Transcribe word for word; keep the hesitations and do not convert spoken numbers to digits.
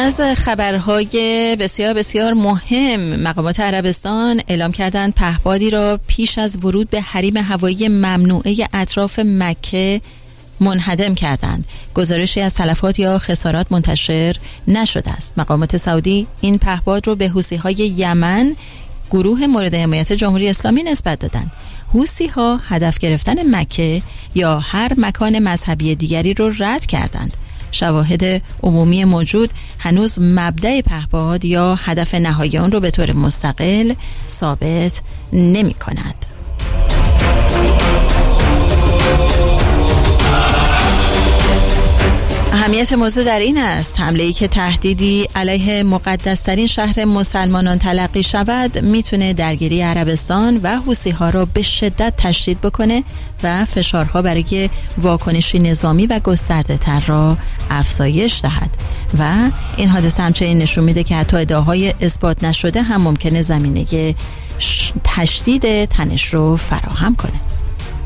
از خبرهای بسیار بسیار مهم، مقامات عربستان اعلام کردند پهپادی را پیش از ورود به حریم هوایی ممنوعه اطراف مکه منهدم کردند. گزارشی از تلفات یا خسارات منتشر نشده است. مقامات سعودی این پهپاد رو به حوثی‌های یمن، گروه مورد حمایت جمهوری اسلامی، نسبت دادند. حوثی‌ها هدف گرفتن مکه یا هر مکان مذهبی دیگری رو رد کردند. شواهد عمومی موجود هنوز مبدأ پهپاد یا هدف نهایی آن رو به طور مستقل ثابت نمی کند. اهمیت موضوع در این است حمله‌ای که تهدیدی علیه مقدس‌ترین شهر مسلمانان تلقی شود میتونه درگیری عربستان و حوثی‌ها را به شدت تشدید بکنه و فشارها برای واکنشی نظامی و گسترده‌تر را افزایش دهد و این حادثه همچنین نشون میده که حتی ادعاهای اثبات نشده هم ممکنه زمینه تشدید تنش رو فراهم کنه.